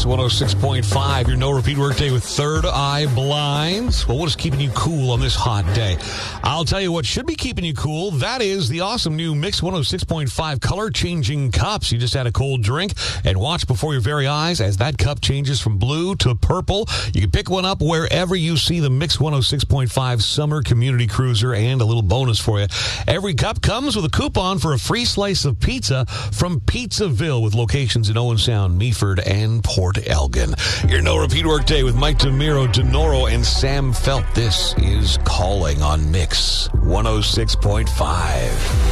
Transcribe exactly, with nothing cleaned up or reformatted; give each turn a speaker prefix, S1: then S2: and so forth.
S1: Mix one oh six point five, your no repeat workday with Third Eye Blinds. Well, what is keeping you cool on this hot day? I'll tell you what should be keeping you cool. That is the awesome new Mix one oh six point five color-changing cups. You just had a cold drink and watch before your very eyes as that cup changes from blue to purple. You can pick one up wherever you see the Mix one oh six point five Summer Community Cruiser, and a little bonus for you. Every cup comes with a coupon for a free slice of pizza from Pizzaville, with locations in Owen Sound, Meaford, and Port Elgin. Your no repeat workday with Mike DeMiro, DeNoro, and Sam Felt. This is Calling on Mix one oh six point five.